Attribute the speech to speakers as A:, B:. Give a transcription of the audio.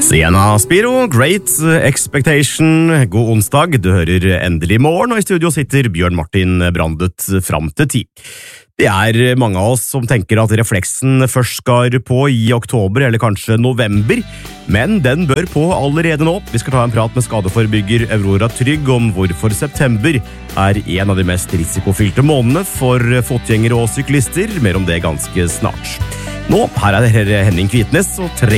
A: Sienna Spiro, Great Expectation. God onsdag, du hører Endelig morgen, og i studio sitter Bjørn Martin Brandet fram til 10. Det mange av oss som tenker at refleksen først skal på i oktober eller kanskje november, men den bør på allerede nå. Vi skal ta en prat med skadeforebygger Aurora Trygg om hvorfor september en av de mest risikofylte månedene for fotgjengere og syklister. Mer om det ganske snart. Nå, her det Henning Kvitnes og